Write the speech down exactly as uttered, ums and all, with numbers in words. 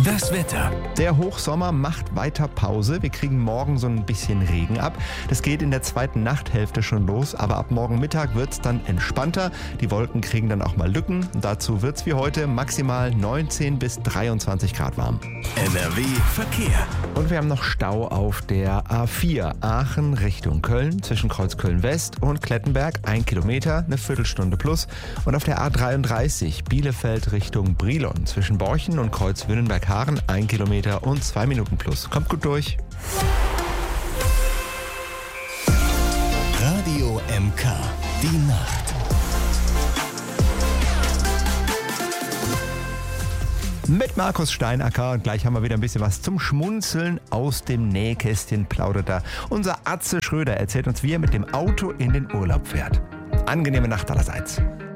Das Wetter. Der Hochsommer macht weiter Pause. Wir kriegen morgen so ein bisschen Regen ab. Das geht in der zweiten Nachthälfte schon los, aber ab morgen Mittag wird es dann entspannter. Die Wolken kriegen dann auch mal Lücken. Dazu wird es wie heute maximal neunzehn bis dreiundzwanzig Grad warm. N R W Verkehr. Und wir haben noch Stau auf der A vier Aachen Richtung Köln zwischen Kreuzköln West und Klettenberg. Ein Kilometer, eine Viertelstunde plus. Und auf der A dreiunddreißig Bielefeld Richtung Brilon zwischen Borchen und Kreuz-Wünnenberg-Haaren. Ein Kilometer und zwei Minuten plus. Kommt gut durch. Radio M K. Die Nacht. Mit Markus Steinacker und gleich haben wir wieder ein bisschen was zum Schmunzeln aus dem Nähkästchen plaudert da. Unser Atze Schröder erzählt uns, wie er mit dem Auto in den Urlaub fährt. Angenehme Nacht allerseits.